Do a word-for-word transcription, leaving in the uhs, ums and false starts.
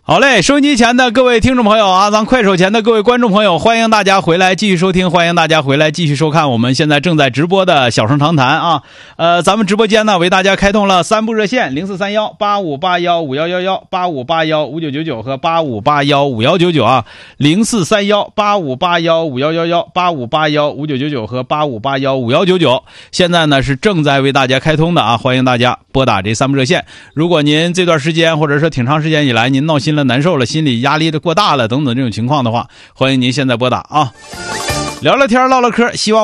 好嘞，收音机前的各位听众朋友啊，咱快手前的各位观众朋友，欢迎大家回来继续收听，欢迎大家回来继续收看我们现在正在直播的小声长谈啊。呃，咱们直播间呢为大家开通了三部热线零四三幺八五八幺五幺幺幺、八五八幺五九九九和八五八幺五幺九九啊，零四三幺八五八幺五幺幺幺、八五八幺五九九九和八五八幺五幺九九。现在呢是正在为大家开通的啊，欢迎大家拨打这三部热线。如果您这段时间或者说挺长时间以来您闹心了、难受了、心理压力的过大了等等这种情况的话，欢迎您现在拨打啊，聊聊天唠唠嗑，希望